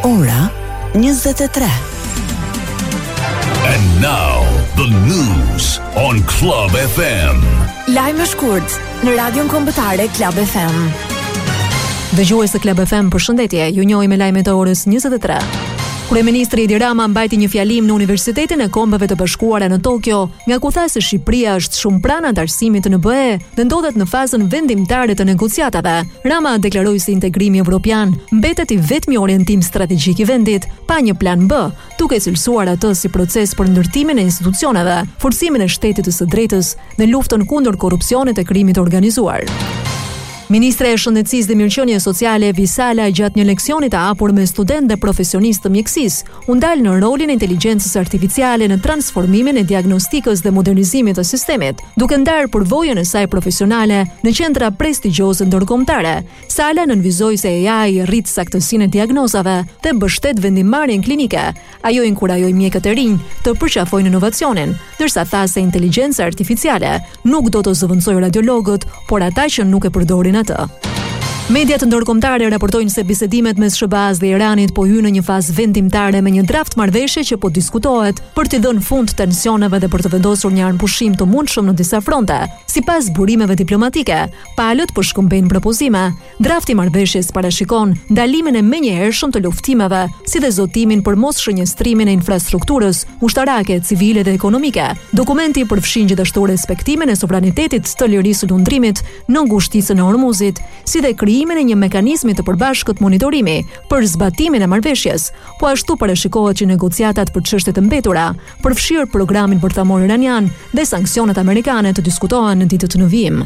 Ora 23. And now the news on Club FM. Lajme shkurt në radion kombëtare Club FM. Dëgjues të Club FM, përshëndetje. Ju njohim me lajmet e orës 23. Kryeministri Edi Rama mbajti një fjalim në Universitetin e Kombeve të Bashkuara në Tokyo, nga ku tha se Shqipëria është shumë pranë antarësimit në BE dhe ndodhet në fazën vendimtare të negociatave. Rama deklaroi se integrimi evropian mbetet i vetmi orientim strategjik i vendit, pa një plan B, duke cilësuar atë si proces për ndërtimin e institucioneve, forcimin e shtetit të së drejtës dhe luftën kundër korrupsionit e krimit të organizuar. Ministre e Shëndetësisë dhe Mirëqenies Sociale Visala, gjatë një leksioni të hapur me studentë dhe profesionistë të mjekësisë, u ndal në rolin e inteligjencës artificiale në transformimin e diagnostikës dhe modernizimit të sistemit, duke ndarë përvojën e saj profesionale në qendra prestigjioze ndërkombëtare. Sala nënvizoi se AI rrit saktësinë e diagnozave dhe mbështet vendimmarrjen klinike. Ajo inkurajoi mjekët e rinj të përqafojnë inovacionin, ndërsa tha se inteligjenca artificiale nuk do të zëvendësojë radiologët, por ata që nuk e përdorin atë. Mediat ndërkombëtare raportojnë se bisedimet mes SBA-s dhe Iranit po hynë në një fazë vendimtare me një draft marrëveshje që po diskutohet për të dhënë fund tensioneve dhe për të vendosur një armpushim të mundshëm në disa fronte. Sipas burimeve diplomatike, palët po shkëmbejnë propozime. Drafti i marrëveshjes parashikon ndalimin e menjëhershëm të luftimeve, si dhe zotimin për mosshënjestrimin e infrastrukturës ushtarake, civile dhe ekonomike. Dokumenti përfshin gjithashtu respektimin e sovranitetit të lirisë së lundrimit në ngushticën e Hormuzit, si dhe krijimin e një mekanizmi të përbashkët monitorimi për zbatimin e marrëveshjes. Po ashtu parashikohet që negociatat për çështjet e mbetura, përfshirë programin bërthamor iranian dhe sanksionet amerikane të diskutohen në ditët në vijim.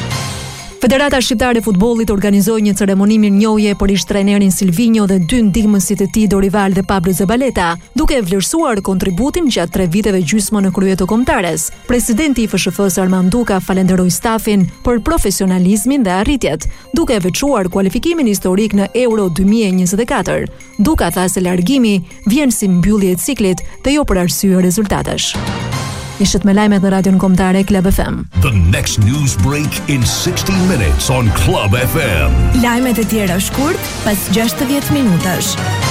Federata Shqiptare e Futbollit organizoi një ceremoni mirënjohje për ish-trajnerin Silvinho dhe dy ndihmësit e tij Dorival dhe Pablo Zabaleta, duke vlerësuar kontributin gjatë 3 viteve gjysmë në krye të kombëtares. Presidenti i FSHF-s Armand Duka falenderoi stafin për profesionalizmin dhe arritjet, duke veçuar kualifikimin historik në Euro 2024. Duka tha se largimi vjen si mbyllje e ciklit dhe jo për arsye rezultatesh. Ishit me lajmet në radion kombëtare Club FM. The next news break in 60 minutes on Club FM. Lajmet e tjera shkurt pas 60 minutash.